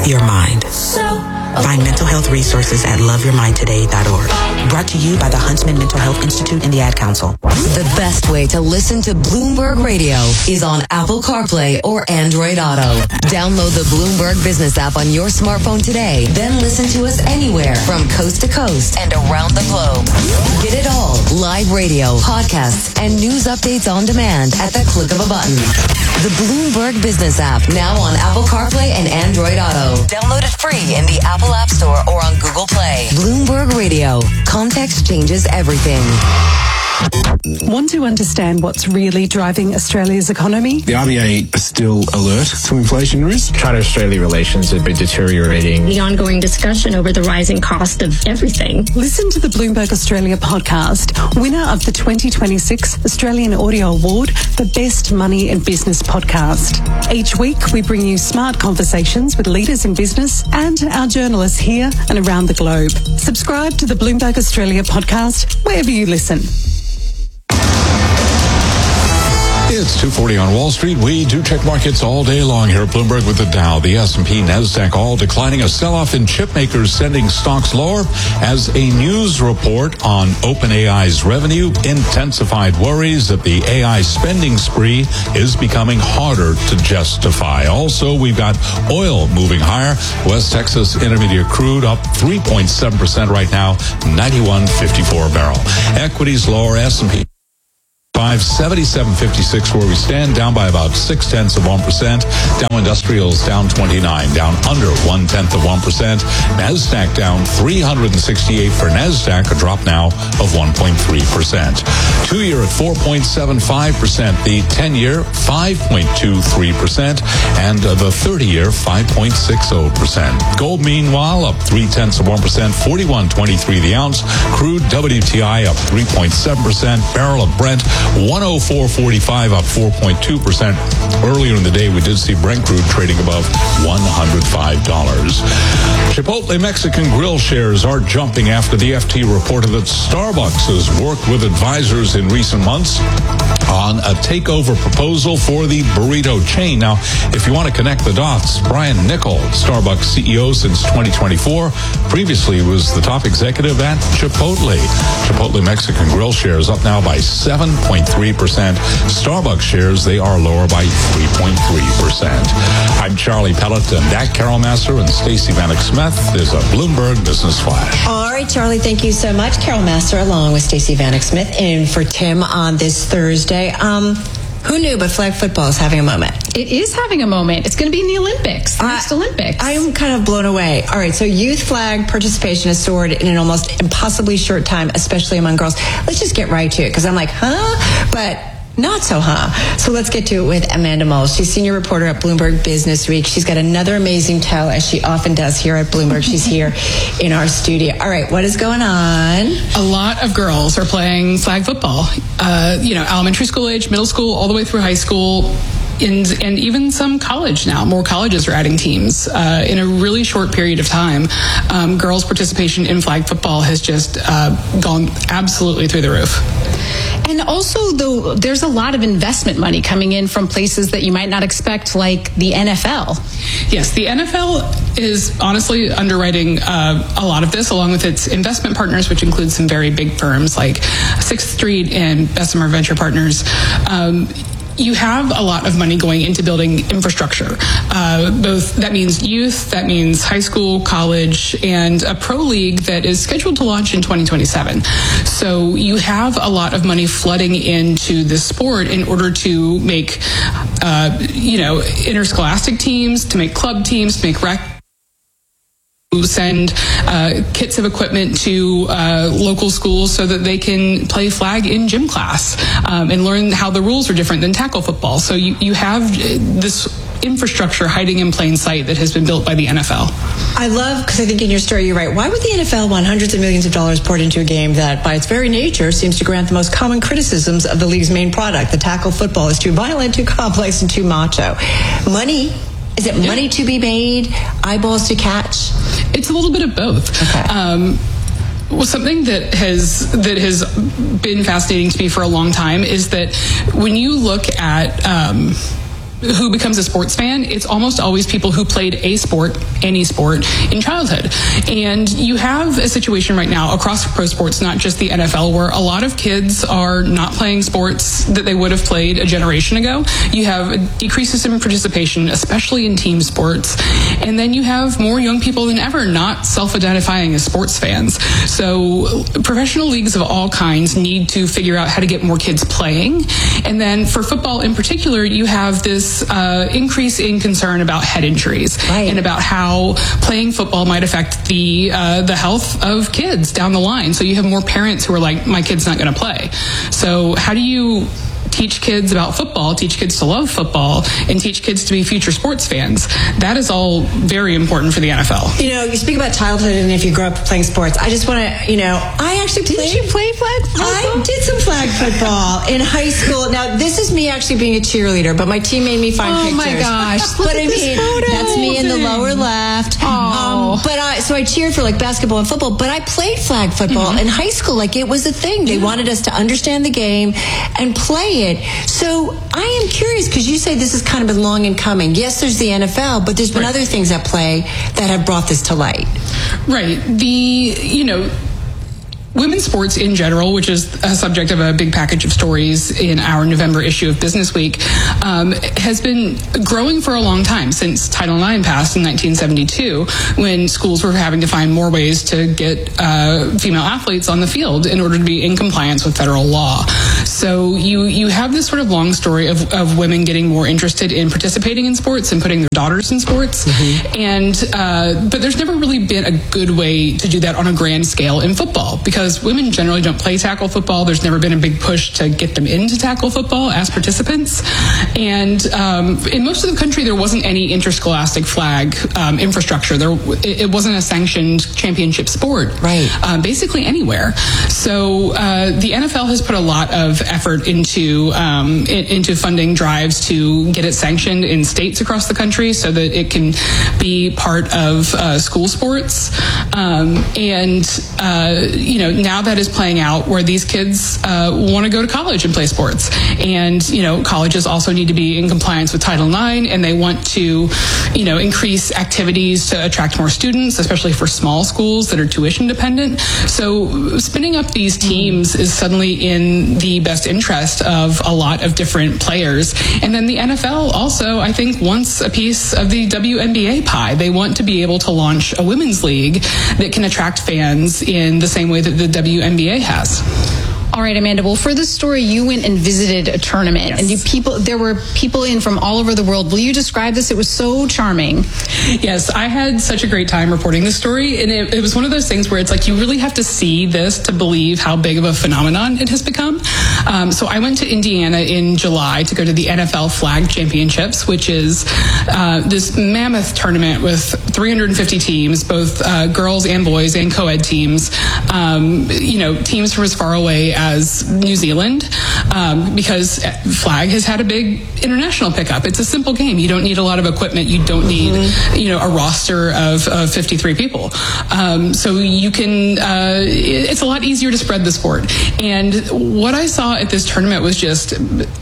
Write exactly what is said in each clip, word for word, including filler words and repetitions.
your mind. Find mental health resources at love your mind today dot org. Brought to you by the Huntsman Mental Health Institute and the Ad Council. The best way to listen to Bloomberg Radio is on Apple CarPlay or Android Auto. Download the Bloomberg Business app on your smartphone today. Then listen to us anywhere from coast to coast and around the globe. Get it all. Live radio, podcasts, and news updates on demand at the click of a button. The Bloomberg Business app, now on Apple CarPlay and Android Auto. Download it free in the Apple App Store or on Google Play. Bloomberg Radio. Context changes everything. Want to understand what's really driving Australia's economy? The R B A are still alert to inflation risk. China-Australia relations have been deteriorating. The ongoing discussion over the rising cost of everything. Listen to the Bloomberg Australia podcast, winner of the twenty twenty-six Australian Audio Award for Best Money and Business Podcast. Each week, we bring you smart conversations with leaders in business and our journalists here and around the globe. Subscribe to the Bloomberg Australia podcast wherever you listen. It's two forty on Wall Street. We do check markets all day long here at Bloomberg with the Dow, the S and P, NASDAQ all declining. A sell-off in chip makers sending stocks lower as a news report on OpenAI's revenue intensified worries that the A I spending spree is becoming harder to justify. Also, we've got oil moving higher. West Texas Intermediate crude up three point seven percent right now, ninety-one fifty-four a barrel. Equities lower, S and P five seventy-seven fifty-six where we stand, down by about six tenths of one percent. Dow Industrials down twenty-nine, down under one tenth of one percent. Nasdaq down three hundred sixty-eight for Nasdaq, a drop now of one point three percent. Two year at four point seven five percent. The ten year five point two three percent, and the thirty year five point six zero percent. Gold meanwhile up three tenths of one percent, forty-one twenty-three the ounce. Crude W T I up three point seven percent. Barrel of Brent one oh four forty-five, up four point two percent. Earlier in the day, we did see Brent crude trading above one hundred five dollars. Chipotle Mexican Grill shares are jumping after the F T reported that Starbucks has worked with advisors in recent months on a takeover proposal for the burrito chain. Now, if you want to connect the dots, Brian Niccol, Starbucks C E O since twenty twenty-four, previously was the top executive at Chipotle. Chipotle Mexican Grill shares up now by seven point three percent. Starbucks shares, they are lower by three point three percent. I'm Charlie Pellet, and Dak Carol Master and Stacey Vanek Smith. There's a Bloomberg Business Flash. All right, Charlie, thank you so much. Carol Master along with Stacey Vanek Smith in for Tim on this Thursday. Um, who knew, but flag football is having a moment. It is having a moment. It's going to be in the Olympics, the uh, next Olympics. I am kind of blown away. All right, so youth flag participation has soared in an almost impossibly short time, especially among girls. Let's just get right to it, because I'm like, huh? But not so, huh? So let's get to it with Amanda Mull. She's senior reporter at Bloomberg Business Week. She's got another amazing tell, as she often does here at Bloomberg. She's here in our studio. All right, what is going on? A lot of girls are playing flag football. Uh, you know, elementary school age, middle school, all the way through high school. And, and even some college now. More colleges are adding teams. Uh, in a really short period of time, um, girls' participation in flag football has just uh, gone absolutely through the roof. And also, though, there's a lot of investment money coming in from places that you might not expect, like the N F L. Yes, the N F L is honestly underwriting uh, a lot of this, along with its investment partners, which includes some very big firms like Sixth Street and Bessemer Venture Partners. Um, You have a lot of money going into building infrastructure. Uh, both that means youth, that means high school, college, and a pro league that is scheduled to launch in twenty twenty-seven. So you have a lot of money flooding into this sport in order to make, uh, you know, interscholastic teams, to make club teams, to make rec. Send uh, kits of equipment to uh, local schools so that they can play flag in gym class um, and learn how the rules are different than tackle football. So you, you have this infrastructure hiding in plain sight that has been built by the N F L. I love, because I think in your story you're right, why would the N F L want hundreds of millions of dollars poured into a game that by its very nature seems to grant the most common criticisms of the league's main product? The tackle football is too violent, too complex, and too macho. Money. Is it money yeah. to be made, eyeballs to catch? It's a little bit of both. Okay. Um, well, something that has that has been fascinating to me for a long time is that when you look at um, who becomes a sports fan, it's almost always people who played a sport, any sport, in childhood. And you have a situation right now across pro sports, not just the N F L, where a lot of kids are not playing sports that they would have played a generation ago. You have decreases in participation, especially in team sports. And then you have more young people than ever not self-identifying as sports fans. So professional leagues of all kinds need to figure out how to get more kids playing. And then for football in particular, you have this Uh, increase in concern about head injuries right. and about how playing football might affect the uh, the health of kids down the line. So you have more parents who are like, my kid's not going to play. So how do you teach kids about football, teach kids to love football, and teach kids to be future sports fans? That is all very important for the N F L. You know, you speak about childhood and if you grew up playing sports. I just want to, you know, I actually did played. Did you play flag football? I did some flag football in high school. Now, this is me actually being a cheerleader, but my team made me find oh pictures. Oh my gosh! But I mean, that's me in the lower left. Oh. Um, but I, so I cheered for like basketball and football. But I played flag football mm-hmm. in high school. Like it was a thing. They yeah. wanted us to understand the game and play it. So I am curious because you say this has kind of been long in coming. Yes, there's the N F L, but there's been right. other things at play that have brought this to light. Right. The, you know, women's sports in general, which is a subject of a big package of stories in our November issue of Business Week, um, has been growing for a long time, since Title nine passed in nineteen seventy-two, when schools were having to find more ways to get uh, female athletes on the field in order to be in compliance with federal law. So you you have this sort of long story of, of women getting more interested in participating in sports and putting their daughters in sports. Mm-hmm. And uh, but there's never really been a good way to do that on a grand scale in football, because women generally don't play tackle football. There's never been a big push to get them into tackle football as participants. And um, in most of the country, there wasn't any interscholastic flag um, infrastructure. There, it, it wasn't a sanctioned championship sport, right? Um, basically anywhere. So uh, the N F L has put a lot of effort into um, in, into funding drives to get it sanctioned in states across the country, so that it can be part of uh, school sports. Um, and uh, you know. Now that is playing out where these kids uh, want to go to college and play sports. And, you know, colleges also need to be in compliance with Title nine, and they want to, you know, increase activities to attract more students, especially for small schools that are tuition dependent. So spinning up these teams is suddenly in the best interest of a lot of different players. And then the N F L also, I think, wants a piece of the W N B A pie. They want to be able to launch a women's league that can attract fans in the same way that the W N B A has. All right, Amanda. Well, for this story, you went and visited a tournament, yes. and you people there were people in from all over the world. Will you describe this? It was so charming. Yes, I had such a great time reporting this story, and it, it was one of those things where it's like you really have to see this to believe how big of a phenomenon it has become. Um, so I went to Indiana in July to go to the N F L Flag Championships, which is uh, this mammoth tournament with three hundred fifty teams, both uh, girls and boys and co-ed teams. Um, you know, teams from as far away as New Zealand, um, because flag has had a big international pickup. It's a simple game. You don't need a lot of equipment. You don't need, mm-hmm. you know, a roster of, of fifty-three people. Um, so you can, uh, it's a lot easier to spread the sport. And what I saw at this tournament was just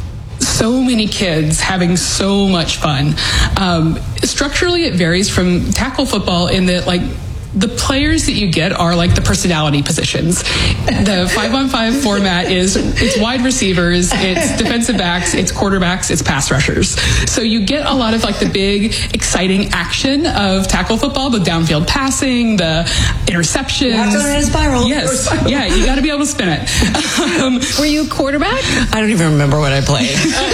so many kids having so much fun. Um, structurally, it varies from tackle football in that, like, the players that you get are like the personality positions. The five on five format is, it's wide receivers, it's defensive backs, it's quarterbacks, it's pass rushers. So you get a lot of like the big, exciting action of tackle football, the downfield passing, the interceptions. You have to learn a spiral. Yes. Spiral. Yeah, you got to be able to spin it. Um, Were you a quarterback? I don't even remember what I played.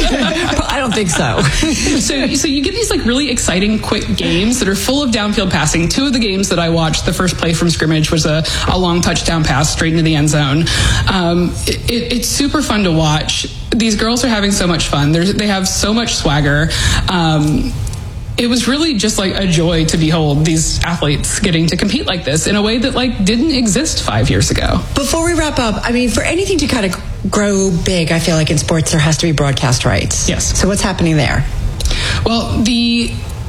I don't think so. so. So you get these like really exciting, quick games that are full of downfield passing. Two of the games that I watched, the first play from scrimmage was a, a long touchdown pass straight into the end zone. Um, it, it, it's super fun to watch. These girls are having so much fun. There's, they have so much swagger. Um, it was really just like a joy to behold these athletes getting to compete like this in a way that like didn't exist five years ago. Before we wrap up, I mean, for anything to kind of grow big, I feel like in sports there has to be broadcast rights. Yes. So what's happening there? Well, the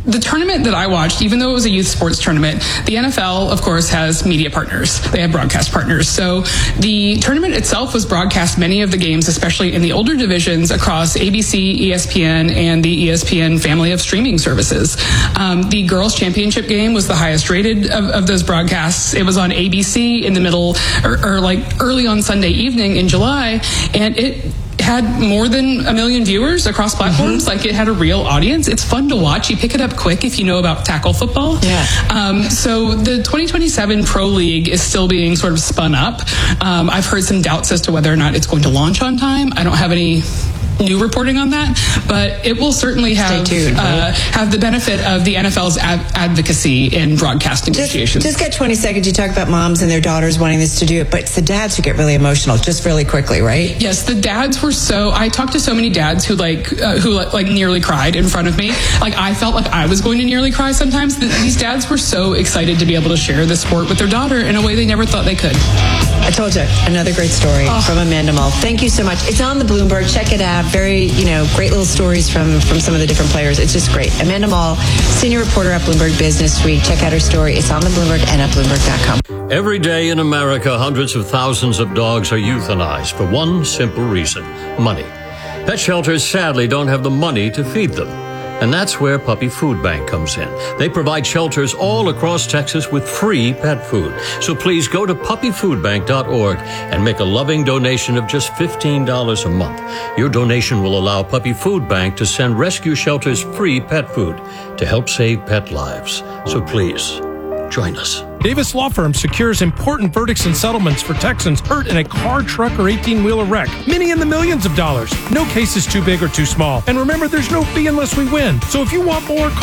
the tournament that I watched, even though it was a youth sports tournament, the N F L, of course, has media partners. They have broadcast partners. So the tournament itself was broadcast many of the games, especially in the older divisions, across A B C, E S P N, and the E S P N family of streaming services. Um, the girls' championship game was the highest rated of, of those broadcasts. It was on A B C in the middle, or, or like early on Sunday evening in July, and it had more than a million viewers across platforms. Mm-hmm. Like, it had a real audience. It's fun to watch. You pick it up quick if you know about tackle football. Yeah. Um, so the twenty twenty-seven Pro League is still being sort of spun up. Um, I've heard some doubts as to whether or not it's going to launch on time. I don't have any new reporting on that, but it will certainly have tuned, uh, right? have the benefit of the N F L's ad- advocacy in broadcast negotiations. Just, just get twenty seconds. You talk about moms and their daughters wanting this to do it, but it's the dads who get really emotional, just really quickly, right? Yes, the dads were so. I talked to so many dads who like uh, who like nearly cried in front of me. Like, I felt like I was going to nearly cry sometimes. These dads were so excited to be able to share this sport with their daughter in a way they never thought they could. I told you, another great story oh. from Amanda Mull. Thank you so much. It's on the Bloomberg. Check it out. Very, you know, great little stories from, from some of the different players. It's just great. Amanda Mull, senior reporter at Bloomberg Business Week. Check out her story. It's on the Bloomberg and at Bloomberg dot com. Every day in America, hundreds of thousands of dogs are euthanized for one simple reason: money. Pet shelters sadly don't have the money to feed them. And that's where Puppy Food Bank comes in. They provide shelters all across Texas with free pet food. So please go to puppy food bank dot org and make a loving donation of just fifteen dollars a month. Your donation will allow Puppy Food Bank to send rescue shelters free pet food to help save pet lives. So please, join us. Davis Law Firm secures important verdicts and settlements for Texans hurt in a car, truck, or eighteen-wheeler wreck. Many in the millions of dollars. No case is too big or too small. And remember, there's no fee unless we win. So if you want more,